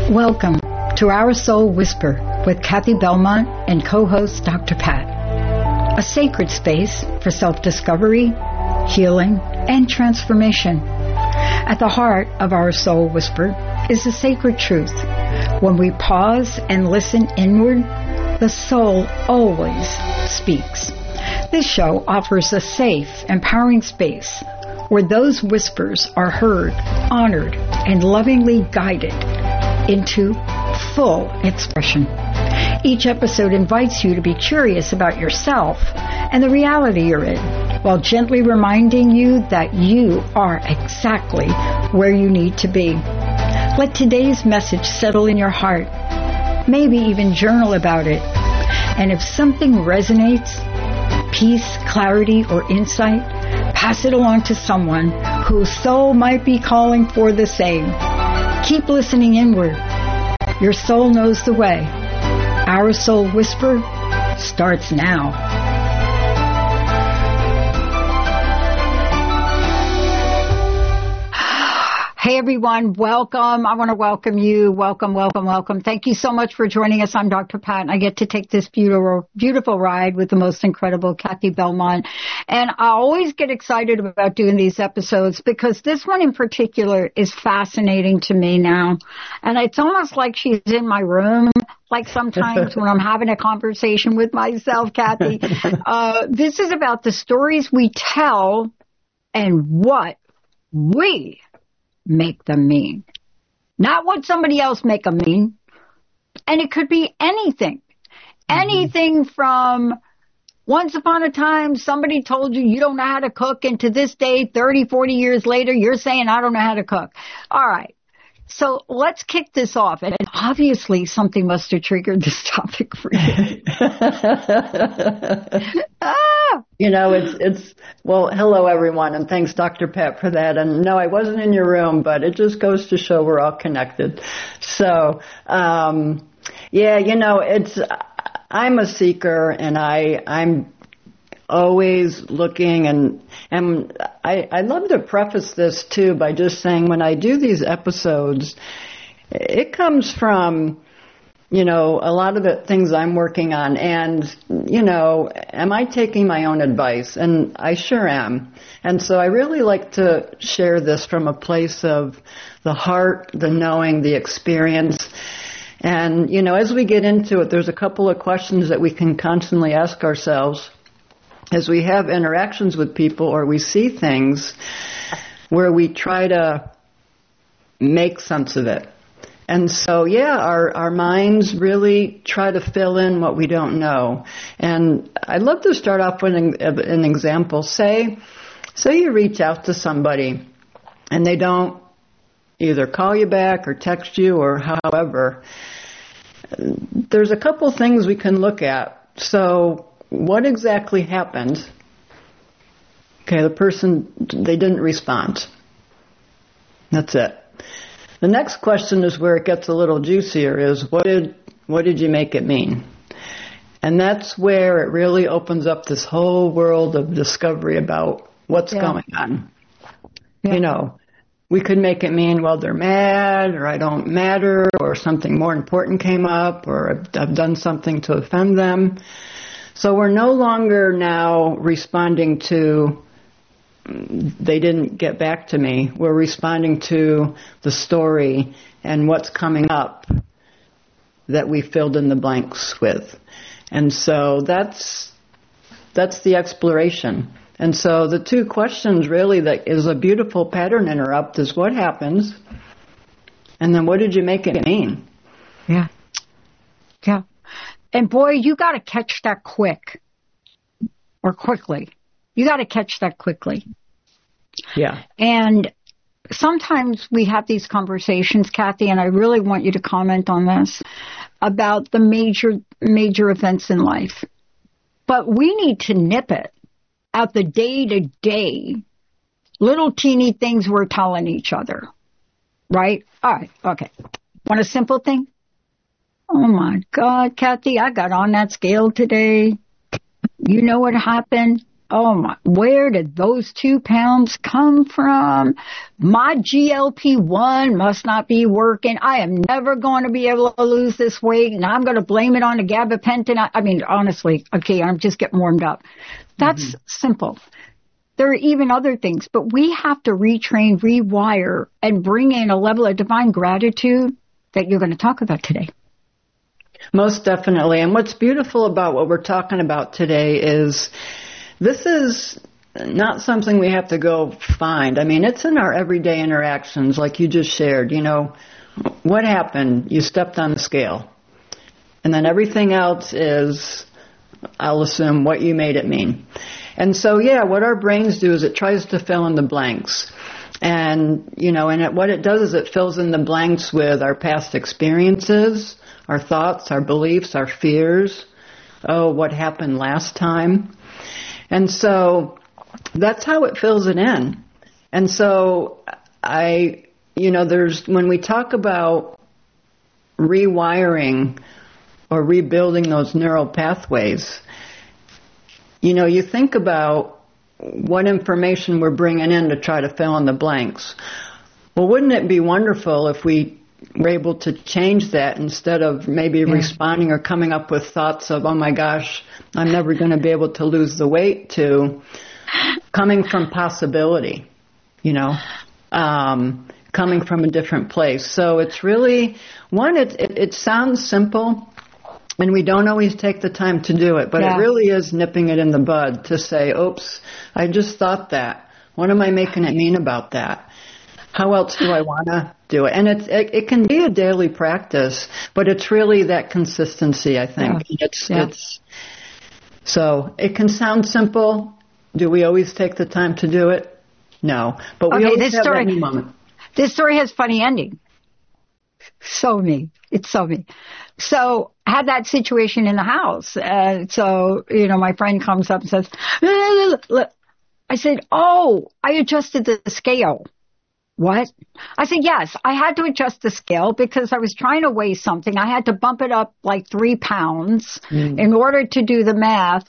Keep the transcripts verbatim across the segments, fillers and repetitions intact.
Welcome to Our Soul Whisper with Kathy Belmont and co-host Doctor Pat. A sacred space for self-discovery, healing, and transformation. At the heart of Our Soul Whisper is the sacred truth. When we pause and listen inward, the soul always speaks. This show offers a safe, empowering space where those whispers are heard, honored, and lovingly guided into full expression. Each episode invites you to be curious about yourself and the reality you're in, while gently reminding you that you are exactly where you need to be. Let today's message settle in your heart. Maybe even journal about it. And if something resonates, peace, clarity, or insight, pass it along to someone whose soul might be calling for the same. Keep listening inward. Your soul knows the way. Our Soul Whisper starts now. Hey everyone, welcome. I want to welcome you. Welcome, welcome, welcome. Thank you so much for joining us. I'm Doctor Pat, and I get to take this beautiful, beautiful ride with the most incredible Kathy Belmont. And I always get excited about doing these episodes because this one in particular is fascinating to me now. And it's almost like she's in my room. Like sometimes when I'm having a conversation with myself, Kathy. Uh, this is about the stories we tell and what we make them mean. Not what somebody else make them mean. And it could be anything. Mm-hmm. Anything from once upon a time somebody told you you don't know how to cook, and to this day, thirty, forty years later, you're saying I don't know how to cook. All right. So let's kick this off. And obviously something must have triggered this topic for you. ah! You know, it's, it's, well, hello everyone, and thanks Doctor Pat for that. And no, I wasn't in your room, but it just goes to show we're all connected. So, um, yeah, you know, it's, I'm a seeker, and I, I'm always looking, and and I, I love to preface this too by just saying when I do these episodes, it comes from, you know, a lot of the things I'm working on, and, you know, am I taking my own advice? And I sure am. And so I really like to share this from a place of the heart, the knowing, the experience. And, you know, as we get into it, there's a couple of questions that we can constantly ask ourselves as we have interactions with people or we see things where we try to make sense of it. And so, yeah, our, our minds really try to fill in what we don't know. And I'd love to start off with an, an example. Say, say you reach out to somebody and they don't either call you back or text you or however. There's a couple things we can look at. So, what exactly happened? Okay, the person, they didn't respond. That's it. The next question is where it gets a little juicier, is what did what did you make it mean? And that's where it really opens up this whole world of discovery about what's yeah. going on. Yeah. You know, we could make it mean, well, they're mad, or I don't matter, or something more important came up, or I've, I've done something to offend them. So we're no longer now responding to, they didn't get back to me. We're responding to the story and what's coming up that we filled in the blanks with. And so that's that's the exploration. And so the two questions really that is a beautiful pattern interrupt is what happens, and then what did you make it mean? Yeah. Yeah. And boy, you got to catch that quick or quickly. You got to catch that quickly. Yeah. And sometimes we have these conversations, Kathy, and I really want you to comment on this, about the major, major events in life. But we need to nip it at the day-to-day little teeny things we're telling each other. Right? All right. Okay. Want a simple thing? Oh, my God, Kathy, I got on that scale today. You know what happened? oh my, where did those two pounds come from? My G L P one must not be working. I am never going to be able to lose this weight, and I'm going to blame it on the gabapentin. I, I mean, honestly, okay, I'm just getting warmed up. That's mm-hmm. simple. There are even other things, but we have to retrain, rewire, and bring in a level of divine gratitude that you're going to talk about today. Most definitely. And what's beautiful about what we're talking about today is this is not something we have to go find. I mean, it's in our everyday interactions, like you just shared. You know, what happened? You stepped on the scale. And then everything else is, I'll assume, what you made it mean. And so, yeah, what our brains do is it tries to fill in the blanks. And, you know, and it, what it does is it fills in the blanks with our past experiences, our thoughts, our beliefs, our fears. Oh, what happened last time? And so that's how it fills it in. And so I, you know, there's, when we talk about rewiring or rebuilding those neural pathways, you know, you think about what information we're bringing in to try to fill in the blanks. Well, wouldn't it be wonderful if we were able to change that instead of maybe yeah. responding or coming up with thoughts of, oh my gosh, I'm never going to be able to lose the weight, to coming from possibility, you know, um, coming from a different place. So it's really, one, it, it, it sounds simple, and we don't always take the time to do it, but yeah. it really is nipping it in the bud to say, oops, I just thought that. What am I making it mean about that? How else do I want to do it? And it's, it, it can be a daily practice, but it's really that consistency, I think. Yeah. It's, yeah. it's, so it can sound simple. Do we always take the time to do it? No. But we okay, always this have story, that moment. This story has funny ending. So me. It's so me. So I had that situation in the house. Uh, so, you know, my friend comes up and says, I said, oh, I adjusted the scale. What? I said, yes, I had to adjust the scale because I was trying to weigh something. I had to bump it up like three pounds mm. in order to do the math.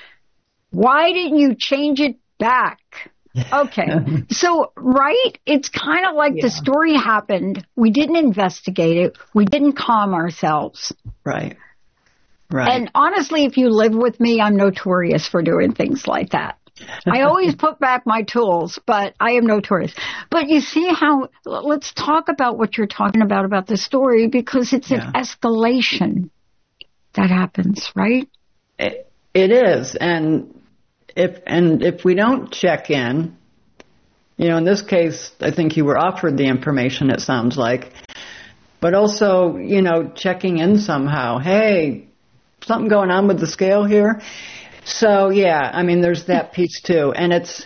Why didn't you change it back? Okay. So, right? It's kind of like yeah. the story happened. We didn't investigate it. We didn't calm ourselves. Right. Right. And honestly, if you live with me, I'm notorious for doing things like that. I always put back my tools, but I am notorious. But you see how, let's talk about what you're talking about, about the story, because it's yeah. an escalation that happens, right? It, it is. And if, and if we don't check in, you know, in this case, I think you were offered the information, it sounds like, but also, you know, checking in somehow. Hey, something going on with the scale here. So, yeah, I mean, there's that piece, too. And it's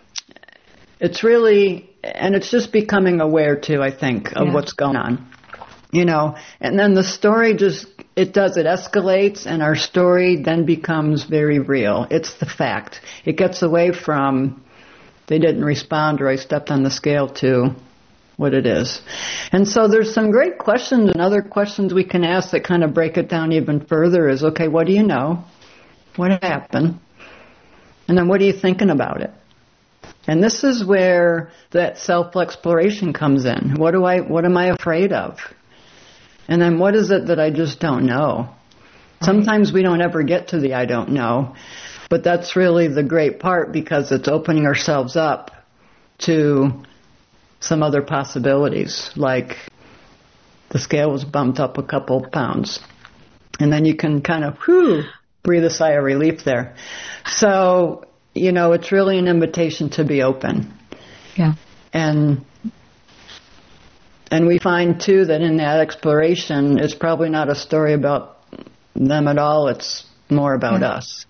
it's really, and it's just becoming aware, too, I think, of yeah. what's going on. You know, and then the story just, it does, it escalates, and our story then becomes very real. It's the fact. It gets away from, they didn't respond or I stepped on the scale, to what it is. And so there's some great questions and other questions we can ask that kind of break it down even further is, okay, what do you know? What happened? And then what are you thinking about it? And this is where that self-exploration comes in. What do I, what am I afraid of? And then what is it that I just don't know? Sometimes we don't ever get to the I don't know, but that's really the great part because it's opening ourselves up to some other possibilities, like the scale was bumped up a couple pounds. And then you can kind of, whew, breathe a sigh of relief there. So, you know, it's really an invitation to be open. Yeah. And and we find, too, that in that exploration, it's probably not a story about them at all. It's more about yeah. us.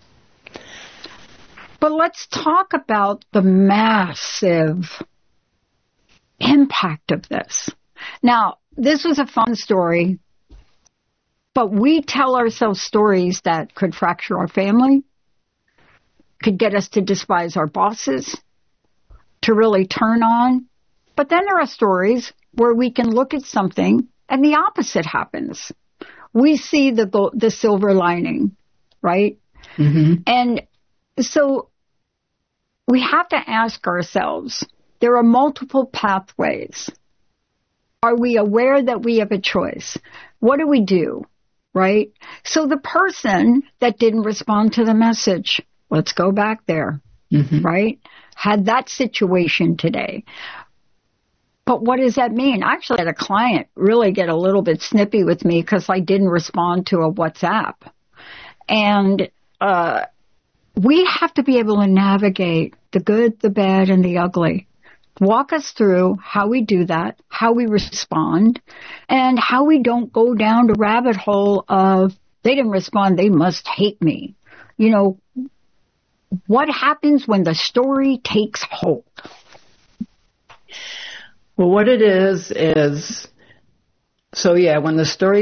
But let's talk about the massive impact of this. Now, this was a fun story. But we tell ourselves stories that could fracture our family, could get us to despise our bosses, to really turn on. But then there are stories where we can look at something and the opposite happens. We see the the silver lining, right? Mm-hmm. And so we have to ask ourselves, there are multiple pathways. Are we aware that we have a choice? What do we do, right? So the person that didn't respond to the message, let's go back there, mm-hmm. right? Had that situation today. But what does that mean? I actually had a client really get a little bit snippy with me because I didn't respond to a WhatsApp. And uh, we have to be able to navigate the good, the bad, and the ugly. Walk us through how we do that, how we respond, and how we don't go down the rabbit hole of they didn't respond, they must hate me. You know, what happens when the story takes hold? Well, what it is, is, so yeah, when the story